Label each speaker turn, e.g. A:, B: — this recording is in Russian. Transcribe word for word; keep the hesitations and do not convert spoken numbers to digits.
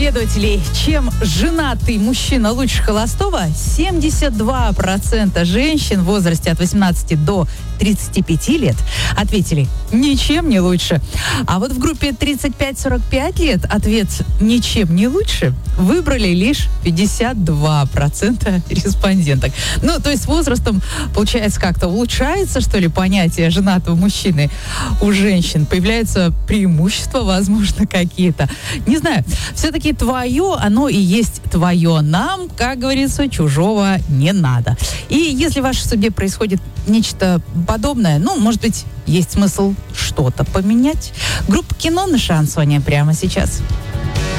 A: исследователей, чем женатый мужчина лучше холостого, семьдесят два процента женщин в возрасте от восемнадцати до тридцати пяти лет ответили «ничем не лучше». А вот в группе тридцать пять сорок пять лет ответ «ничем не лучше» выбрали лишь пятьдесят два процента респонденток. Ну, то есть с возрастом, получается, как-то улучшается, что ли, понятие женатого мужчины у женщин. Появляются преимущества, возможно, какие-то. Не знаю. Все-таки твое, оно и есть твое. Нам, как говорится, чужого не надо. И если в вашей судьбе происходит нечто подобное, ну, может быть, есть смысл что-то поменять. Группа «Кино» на Шансоне прямо сейчас.